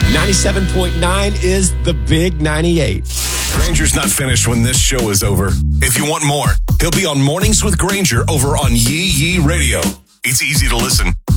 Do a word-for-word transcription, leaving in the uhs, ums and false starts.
ninety-seven point nine is the Big ninety-eight. Granger's not finished when this show is over. If you want more, he'll be on Mornings with Granger over on Yee Yee Radio. It's easy to listen.